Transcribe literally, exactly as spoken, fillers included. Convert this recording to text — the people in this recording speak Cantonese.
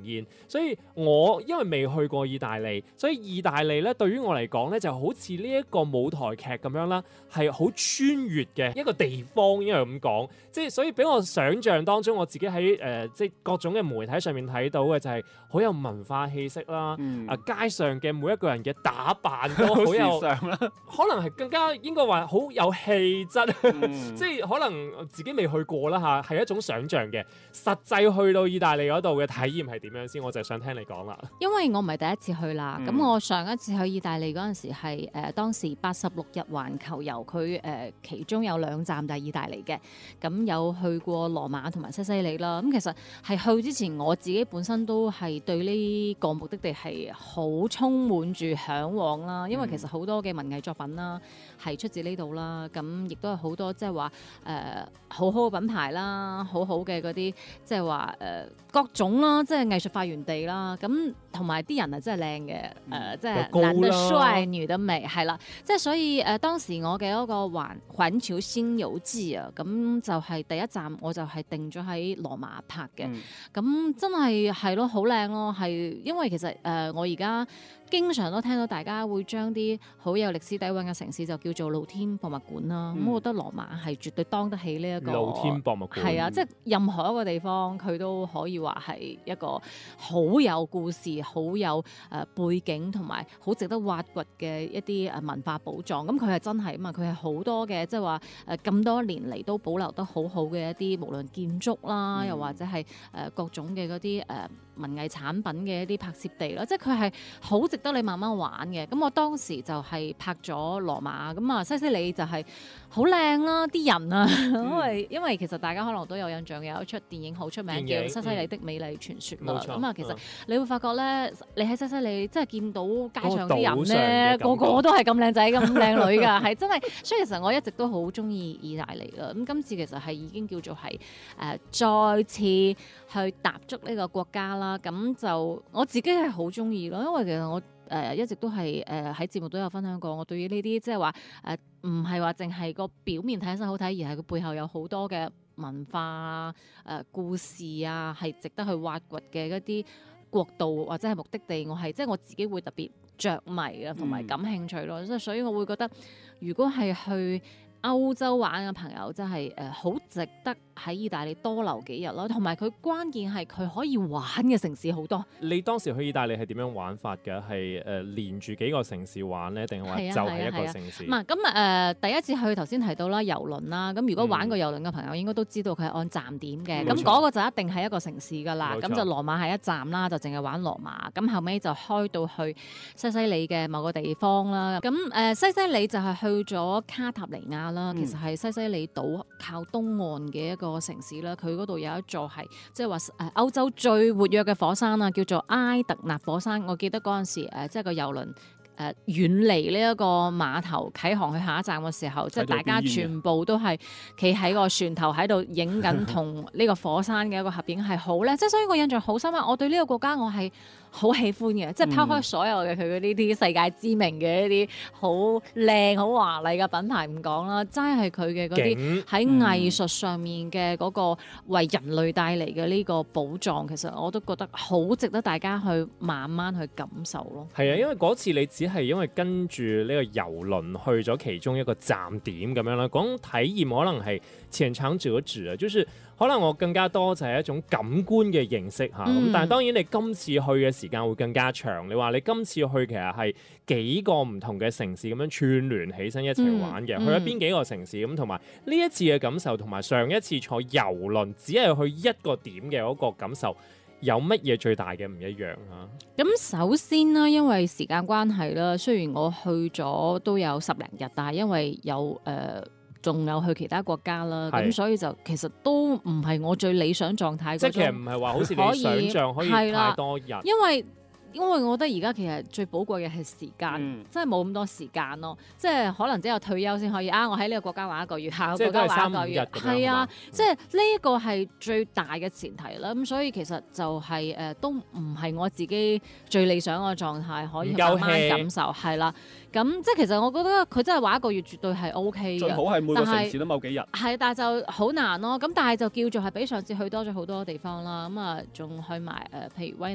現。所以我因為未去過意大利，所以意大利咧對於我嚟講咧就好似呢一個舞台劇咁樣啦，係好穿越嘅一個地方，應該咁講。即係所以俾我想像當中，我自己喺誒、呃、即係各種嘅媒體上面睇到嘅就係好有文化氣息啦。 嗯、 啊，街上嘅每一個人嘅打扮都好有， 時尚啦， 可能係更加應該話好有氣質。 嗯、 即係可能自己未去過啦嚇，係一種想像嘅。實際去到意大利嗰度嘅體驗係點樣先？我就想聽你講啦。 因為我唔係第一次去啦，咁、 嗯、 我上一次去意大利嗰陣時係誒、呃、當時八十六日環球遊，佢誒、呃、其中有兩站就係意大利嘅，咁有去過羅馬同埋西西里啦。咁其實係去之前，我自己本身都係對呢個目的地係好充滿住嚮往啦，因為其實好多嘅文藝作品啦係出自呢度啦，咁亦都係好多即係話誒好好嘅品牌啦，好好嘅嗰啲即係話誒各種啦，即係藝術發源地啦，咁同埋啲人係真係靚嘅，誒、呃、即係男得帥女得美，係啦，即係所以誒、呃、當時我嘅嗰個環環球星遊記啊，咁就係第一站我就係定咗喺羅馬拍嘅，咁、嗯、真係係咯好靚咯，係因為其實誒、呃、我而家經常都聽到大家會將啲好有歷史底蘊嘅城市就叫做露天博物館啦，咁、嗯、我覺得羅馬係絕對當得起呢一個露天博物館， 係啊，即係任何一個地方佢都可以話係一個好有故事、好有誒背景同埋好值得挖掘嘅一啲誒文化寶藏。咁佢係真係啊嘛，佢係好多嘅即係話誒咁多年嚟都保留得好好嘅一啲無論建築啦，嗯、又或者係誒各種嘅嗰啲誒文藝產品嘅一啲拍攝地啦，即係佢係好值得你慢慢玩嘅。咁我當時就係拍咗羅馬，咁啊西西里就係好靚啦，啲人啊，嗯、因為因為其實大家可能都有印象嘅，有一出電影好出名叫《西西里的美麗傳說》啦。咁啊，其實你會發覺咧，你喺西西里即係見到街上啲人咧，個個都係咁靚仔、咁靚女㗎，係真係。所以其實我一直都好中意意大利啦。咁今次其實係已經叫做係誒、呃、再次去踏足呢個國家啦。咁就我自己係好中意咯，因為其實我誒、呃、一直都係誒喺節目都有分享過，我對於呢啲即係話誒唔係話淨係個表面睇起身好睇，而係佢背後有好多嘅文化啊、誒、呃、故事啊，係值得去挖掘嘅一啲國度或者係目的地，我係即係我自己會特別着迷啊，同埋感興趣咯。即係、嗯、所以我會覺得，如果係去歐洲玩嘅朋友真係誒好值得喺意大利多留幾日咯，同埋佢關鍵係佢可以玩嘅城市好多。 你當時去意大利係點樣玩法嘅？係誒、呃、連住幾個城市玩咧，定係話就係一個城市？ 唔係咁誒，第一次去頭先提到啦，郵輪啦。咁如果玩過郵輪嘅朋友應該都知道佢係按站點嘅。咁嗰、嗯、個就一定係一個城市㗎啦。咁錯就羅馬係一站啦，就淨係玩羅馬。咁後尾就開到去西西里嘅某個地方啦。咁誒、呃、西西里就係去咗卡塔尼亞啦。其實係西西里島靠東岸嘅一個城市啦，佢嗰度有一座係即係話誒歐洲最活躍嘅火山啊，叫做埃特納火山。我記得嗰陣時誒，即係個郵輪誒遠離呢一個碼頭啟航去下一站嘅時候，即係大家全部都係企喺個船頭喺度影緊同呢個火山嘅一個合影，係好咧。即係所以我印象好深刻，我對呢個國家我係好喜歡嘅，即係拋開所有嘅佢嗰呢啲世界知名嘅一啲好靚好華麗嘅品牌唔講啦，真係佢嘅嗰啲喺藝術上面嘅嗰個為人類帶嚟嘅呢個寶藏，其實我都覺得好值得大家去慢慢去感受咯。 係啊，因為嗰次你只係因為跟住呢個郵輪去咗其中一個站點咁樣啦，講體驗可能係淺嘗輒止啊，就是可能我更加多就係一種感官嘅認識嚇，咁、嗯、但係當然你今次去嘅時間會更加長。你話你今次去其實係幾個唔同嘅城市咁樣串聯起身一齊玩嘅，嗯、去咗邊幾個城市咁，同埋呢一次嘅感受同埋上一次坐郵輪只係去一個點嘅嗰個感受，有乜嘢最大嘅唔一樣啊？ 咁首先啦，因為時間關係啦，雖然我去咗都有十零日，但係因為有誒。呃仲有去其他國家啦，咁是所以就其實都唔係我最理想狀態。 即係其實唔係話好似你想象可以太多人， 因為因為我覺得而家其實最寶貴嘅係時間，嗯、真係冇咁多時間咯。即係可能只有退休先可以啊！我喺呢個國家玩一個月，下個國家玩一個月，係啊！即係呢一個係最大嘅前提啦。咁所以其實就係、是、誒、呃、都唔係我自己最理想嘅狀態，可以慢慢感受係啦。咁即係其實我覺得佢真係玩一個月絕對係 O K 嘅。 最好係每個城市都某幾日。係， 但係就好難咯。咁但係就叫做係比上次去多咗好多地方啦。咁啊，仲去埋誒、呃，譬如威